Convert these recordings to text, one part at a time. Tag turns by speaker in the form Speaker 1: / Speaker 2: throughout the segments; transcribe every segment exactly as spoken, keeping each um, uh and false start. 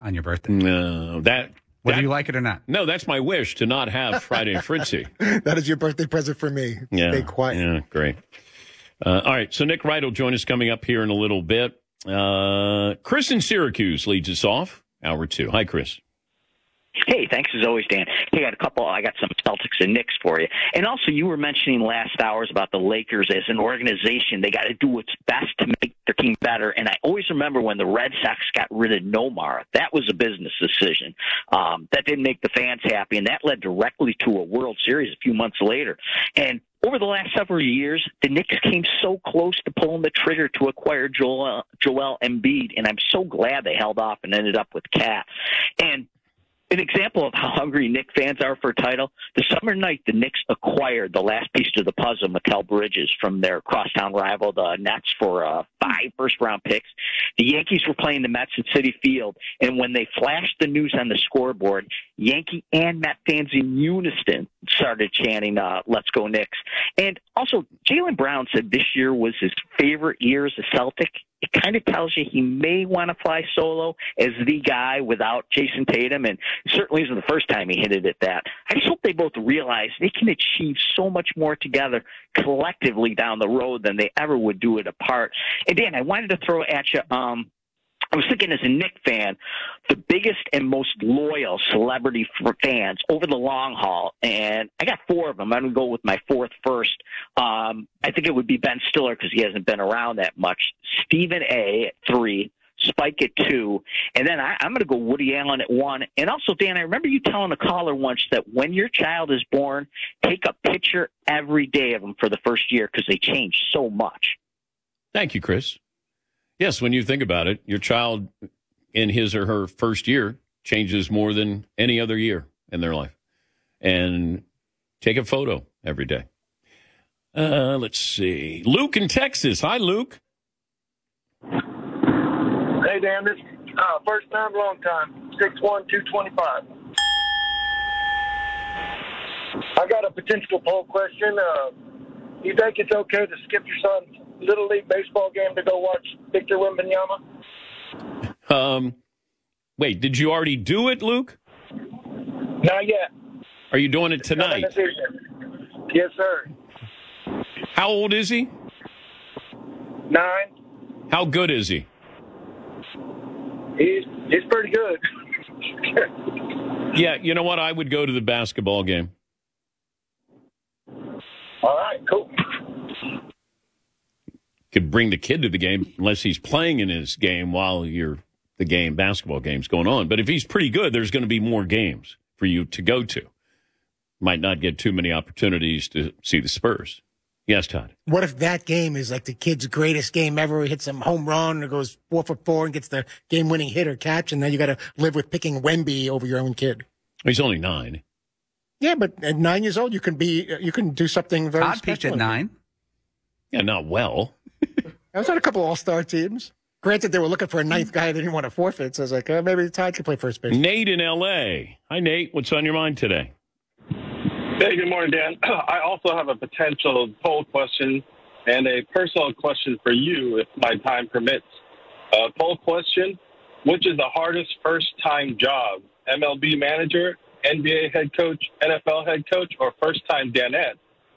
Speaker 1: on your birthday.
Speaker 2: No, that
Speaker 1: whether
Speaker 2: that,
Speaker 1: you like it or not.
Speaker 2: No, that's my wish to not have Friday and Fritzy.
Speaker 3: That is your birthday present for me.
Speaker 2: Yeah,
Speaker 3: Stay quiet.
Speaker 2: Yeah, great. Uh, all right, so Nick Wright will join us coming up here in a little bit. Uh, Chris in Syracuse leads us off. Hour two. Hi, Chris.
Speaker 4: Hey, thanks as always, Dan. Hey, I got a couple. I got some Celtics and Knicks for you. And also, you were mentioning last hours about the Lakers as an organization. They got to do what's best to make their team better. And I always remember when the Red Sox got rid of Nomar. That was a business decision. Um, that didn't make the fans happy, and that led directly to a World Series a few months later. And over the last several years, the Knicks came so close to pulling the trigger to acquire Joel, Joel Embiid, and I'm so glad they held off and ended up with Cat. And an example of how hungry Knicks fans are for a title, the summer night the Knicks acquired the last piece to the puzzle, Mikal Bridges, from their crosstown rival, the Nets, for uh, five first-round picks. The Yankees were playing the Mets at Citi Field, and when they flashed the news on the scoreboard, Yankee and Met fans in unison started chanting, uh, let's go Knicks. And also, Jaylen Brown said this year was his favorite year as a Celtic. It kind of tells you he may want to fly solo as the guy without Jason Tatum, and it certainly isn't the first time he hit it at that. I just hope they both realize they can achieve so much more together collectively down the road than they ever would do it apart. And, Dan, I wanted to throw at you, um, I was thinking as a Knicks fan, the biggest and most loyal celebrity for fans over the long haul, and I got four of them. I'm going to go with my fourth first. Um, I think it would be Ben Stiller because he hasn't been around that much. Stephen A. at three, Spike at two, and then I, I'm going to go Woody Allen at one. And also, Dan, I remember you telling a caller once that when your child is born, take a picture every day of them for the first year because they change so much.
Speaker 2: Thank you, Chris. Yes, when you think about it, your child in his or her first year changes more than any other year in their life. And take a photo every day. Uh, let's see. Luke in Texas. Hi, Luke.
Speaker 5: Hey, Dan. This uh, first time, long time. six one, two twenty-five. I got a potential poll question. Uh, you think it's okay to skip your son's Little League baseball game to go watch Victor Wembanyama?
Speaker 2: Um, wait, did you already do it, Luke?
Speaker 5: Not yet.
Speaker 2: Are you doing it tonight?
Speaker 5: Yes, sir.
Speaker 2: How old is he?
Speaker 5: Nine.
Speaker 2: How good is he?
Speaker 5: He's he's pretty good.
Speaker 2: Yeah, you know what? I would go to the basketball game.
Speaker 5: All right, cool.
Speaker 2: Could bring the kid to the game unless he's playing in his game while you're the game basketball game's going on. But if he's pretty good, there's going to be more games for you to go to. Might not get too many opportunities to see the Spurs. Yes, Todd.
Speaker 3: What if that game is like the kid's greatest game ever? He hits some home run or goes four for four and gets the game-winning hit or catch, and then you got to live with picking Wemby over your own kid.
Speaker 2: He's only nine.
Speaker 3: Yeah, but at nine years old, you can be you can do something very
Speaker 1: Todd
Speaker 3: special.
Speaker 1: peaked at nine.
Speaker 2: Yeah, not well.
Speaker 3: I was on a couple of all-star teams. Granted, they were looking for a ninth guy. They didn't want to forfeit, so I was like, oh, maybe Todd could play first base.
Speaker 2: Nate in L A. Hi, Nate. What's on your mind today?
Speaker 6: Hey, good morning, Dan. I also have a potential poll question and a personal question for you, if my time permits. Uh, poll question, which is the hardest first-time job? M L B manager, N B A head coach, N F L head coach, or first-time Danette?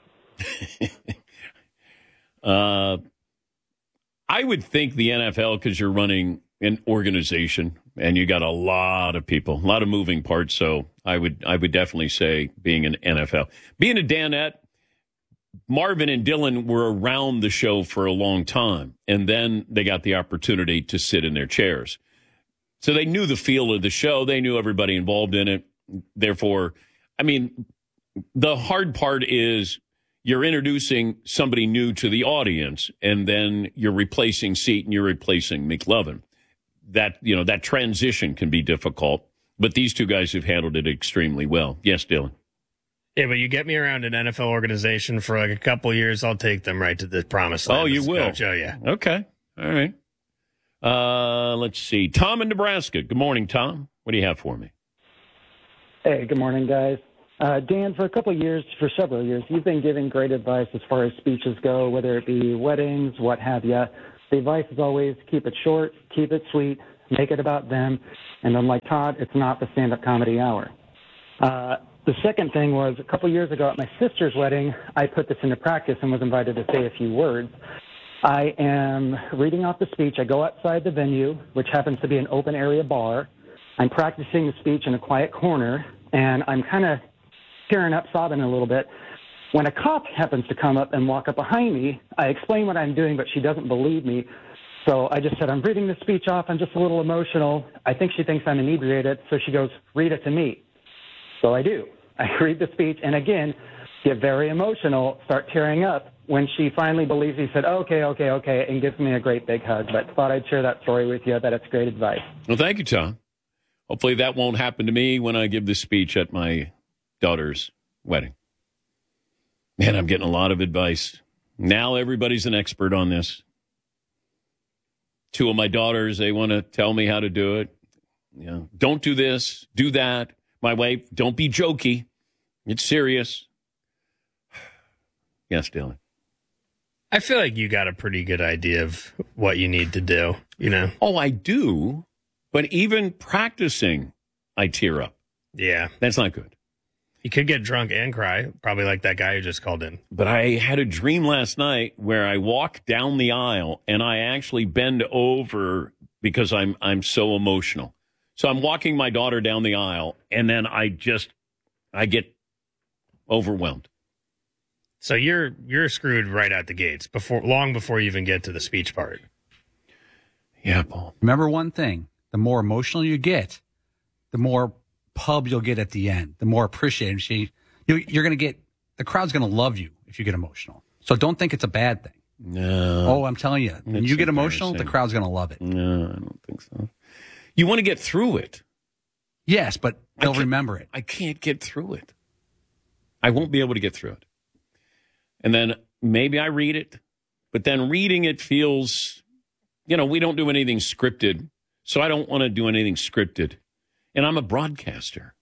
Speaker 2: uh, I would think the N F L, because you're running an organization and you got a lot of people, a lot of moving parts. So I would I would definitely say being an N F L. Being a Danette, Marvin and Dylan were around the show for a long time, and then they got the opportunity to sit in their chairs. So they knew the feel of the show. They knew everybody involved in it. Therefore, I mean, the hard part is you're introducing somebody new to the audience, and then you're replacing Seton, you're replacing McLovin. That, you know, that transition can be difficult, but these two guys have handled it extremely well. Yes, Dylan.
Speaker 7: Yeah, but you get me around an N F L organization for like a couple years, I'll take them right to the promised land.
Speaker 2: Oh, you will?
Speaker 7: Coach. Oh, yeah.
Speaker 2: Okay. All right. Uh, let's see. Tom in Nebraska. Good morning, Tom. What do you have for me?
Speaker 8: Hey, good morning, guys. Uh, Dan, for a couple of years, for several years, you've been giving great advice as far as speeches go, whether it be weddings, what have you. The advice is always keep it short, keep it sweet, make it about them. And unlike Todd, it's not the stand-up comedy hour. Uh, the second thing was a couple years ago at my sister's wedding, I put this into practice and was invited to say a few words. I am reading off the speech. I go outside the venue, which happens to be an open area bar. I'm practicing the speech in a quiet corner, and I'm kind of tearing up, sobbing a little bit. When a cop happens to come up and walk up behind me, I explain what I'm doing, but she doesn't believe me. So I just said, I'm reading the speech off. I'm just a little emotional. I think she thinks I'm inebriated. So she goes, read it to me. So I do. I read the speech, and again, get very emotional, start tearing up. When she finally believes me, said, okay, okay, okay, and gives me a great big hug. But thought I'd share that story with you. That it's great advice.
Speaker 2: Well, thank you, Tom. Hopefully that won't happen to me when I give this speech at my daughter's wedding. Man, I'm getting a lot of advice. Now everybody's an expert on this. Two of my daughters, they want to tell me how to do it. You know, don't do this, do that. My wife, don't be jokey. It's serious. Yes, Dylan.
Speaker 7: I feel like you got a pretty good idea of what you need to do, you know?
Speaker 2: Oh, I do. But even practicing, I tear up.
Speaker 7: Yeah.
Speaker 2: That's not good.
Speaker 7: You could get drunk and cry, probably like that guy who just called in.
Speaker 2: But I had a dream last night where I walk down the aisle and I actually bend over because I'm I'm so emotional. So I'm walking my daughter down the aisle, and then I just, I get overwhelmed.
Speaker 7: So you're you're screwed right out the gates, before long before you even get to the speech part.
Speaker 2: Yeah, Paul.
Speaker 1: Remember one thing, the more emotional you get, the more pub you'll get at the end, the more appreciated she, you, you're going to get, the crowd's going to love you if you get emotional. So don't think it's a bad thing.
Speaker 2: No.
Speaker 1: Oh, I'm telling you, when you get emotional, the crowd's going to love it.
Speaker 2: No, I don't think so. You want to get through it.
Speaker 1: Yes, but they'll remember it.
Speaker 2: I can't get through it. I won't be able to get through it. And then maybe I read it, but then reading it feels, you know, we don't do anything scripted, so I don't want to do anything scripted. And I'm a broadcaster.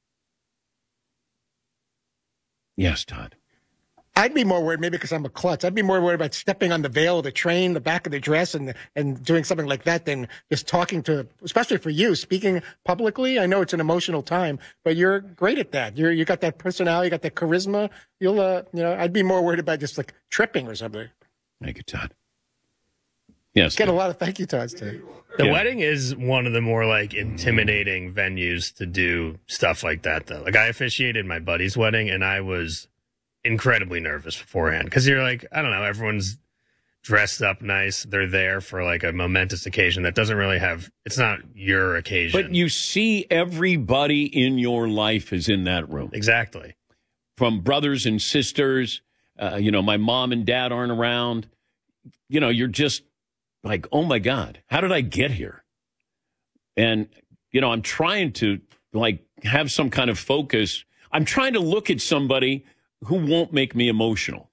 Speaker 2: Yes, Todd.
Speaker 3: I'd be more worried, maybe because I'm a klutz, I'd be more worried about stepping on the veil of the train, the back of the dress, and and doing something like that than just talking to, especially for you, speaking publicly. I know it's an emotional time, but you're great at that. You're, you got that personality, you got that charisma. You'll, uh, you know, I'd be more worried about just like tripping or something.
Speaker 2: Thank you, Todd. Yes.
Speaker 3: Get a lot of thank you, Todd, today.
Speaker 7: The
Speaker 2: Yeah.
Speaker 7: wedding is one of the more like intimidating venues to do stuff like that, though. Like I officiated my buddy's wedding, and I was incredibly nervous beforehand because you're like, I don't know, everyone's dressed up nice. They're there for like a momentous occasion that doesn't really have, it's not your occasion.
Speaker 2: But you see everybody in your life is in that room.
Speaker 7: Exactly.
Speaker 2: From brothers and sisters, uh, you know, my mom and dad aren't around. You know, you're just like, oh my God, how did I get here? And, you know, I'm trying to like have some kind of focus. I'm trying to look at somebody who won't make me emotional.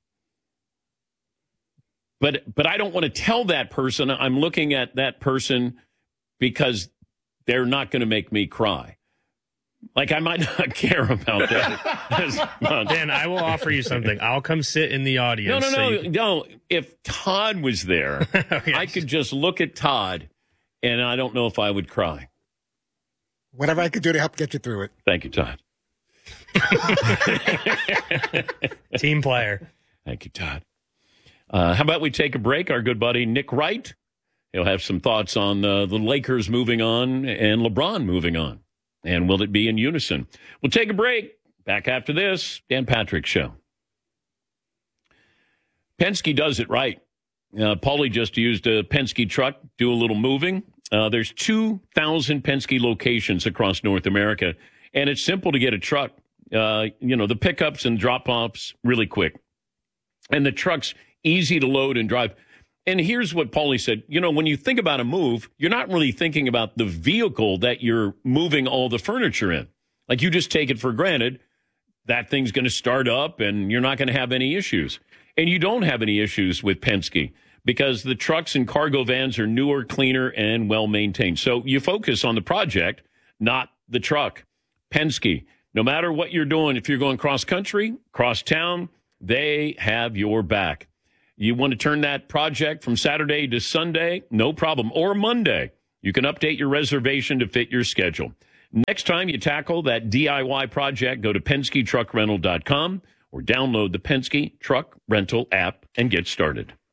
Speaker 2: But but I don't want to tell that person I'm looking at that person because they're not going to make me cry. Like I might not care about that as much.
Speaker 7: Dan, I will offer you something. I'll come sit in the audience.
Speaker 2: No, no,
Speaker 7: so
Speaker 2: no,
Speaker 7: you can-
Speaker 2: no. If Todd was there,
Speaker 7: Okay.
Speaker 2: I could just look at Todd, and I don't know if I would cry.
Speaker 3: Whatever I could do to help get you through it.
Speaker 2: Thank you, Todd.
Speaker 7: Team player.
Speaker 2: Thank you, Todd. Uh, how about we take a break? Our good buddy Nick Wright, he'll have some thoughts on uh, the Lakers moving on and LeBron moving on. And will it be in unison? We'll take a break. Back after this, Dan Patrick Show. Penske does it right. Uh, Paulie just used a Penske truck, do a little moving. Uh, there's two thousand Penske locations across North America, and it's simple to get a truck. Uh, you know, the pickups and drop-offs really quick. And the truck's easy to load and drive. And here's what Paulie said. You know, when you think about a move, you're not really thinking about the vehicle that you're moving all the furniture in. Like you just take it for granted. That thing's going to start up and you're not going to have any issues. And you don't have any issues with Penske because the trucks and cargo vans are newer, cleaner, and well-maintained. So you focus on the project, not the truck. Penske, no matter what you're doing, if you're going cross-country, cross-town, they have your back. You want to turn that project from Saturday to Sunday? No problem. Or Monday. You can update your reservation to fit your schedule. Next time you tackle that D I Y project, go to Penske Truck Rental dot com or download the Penske Truck Rental app and get started.